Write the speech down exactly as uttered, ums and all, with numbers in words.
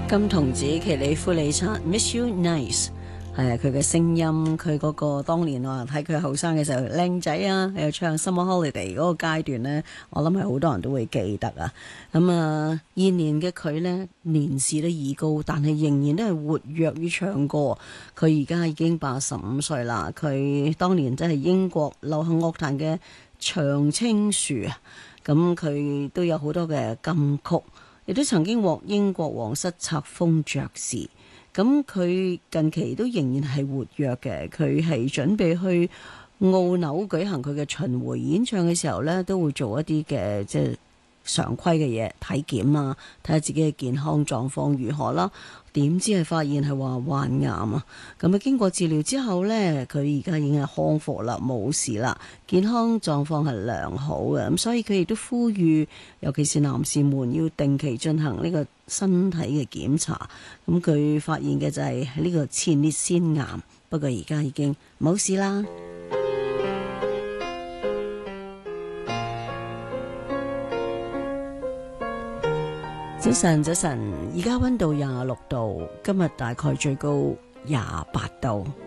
金童子奇里夫里察 Miss You Nice 係啊，佢嘅聲音，佢嗰個當年話睇佢後生嘅時候靚仔啊，又唱 Summer Holiday 嗰個階段呢，我諗係好多人都會記得啊。咁啊，現年嘅佢呢，年事都已高，但係仍然都係活躍於唱歌。佢而家已經八十五歲啦。佢當年真係英國流行樂壇嘅長青樹啊。咁佢都有好多嘅金曲。亦都曾經獲英國皇室冊封爵士，咁佢近期都仍然係活躍嘅。佢係準備去澳紐舉行佢嘅巡迴演唱嘅時候呢，都會做一啲嘅即係常規嘅嘢，體檢啊，睇下自己嘅健康狀況如何啦。點知係發現係話患癌啊！咁啊，經過治療之後呢，佢而家已經係康復啦，冇事啦，健康狀況係良好嘅。咁所以佢亦都呼籲，尤其是男士們要定期進行呢個身體嘅檢查。咁佢發現嘅就係呢個前列腺癌，不過而家已經冇事啦。早晨，早晨，而家溫度廿六度，今日大概最高廿八度。